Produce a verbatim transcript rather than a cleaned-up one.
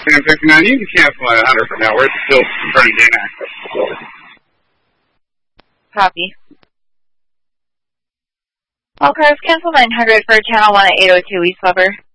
Sam fifty-nine, you can cancel at one hundred for now. We're still trying to gain access. Copy. All cars cancel nine hundred for channel one at eight oh two East Weber.